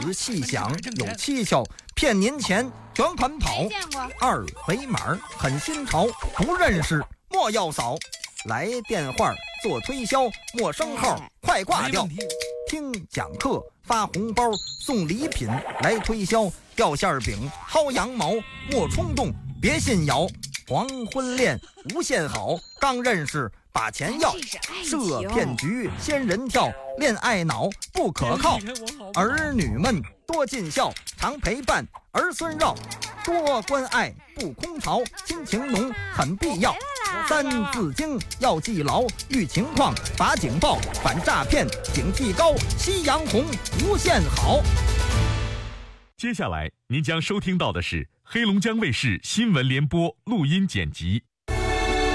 子细想有蹊跷，骗您钱卷款跑。二维码很新潮，不认识莫要扫。来电话做推销，陌生号快挂掉。听讲课发红包送礼品，来推销掉馅饼薅羊毛，莫冲动别信谣。黄昏恋无限好，刚认识把钱要，设骗局仙人跳，恋爱脑不可靠。儿女们多尽孝，常陪伴儿孙绕，多关爱不空巢，亲情浓很必要。三字经要记牢，遇情况把警报，反诈骗警惕高，夕阳红无限好。 接下来您将收听到的是黑龙江卫视新闻联播录音剪辑。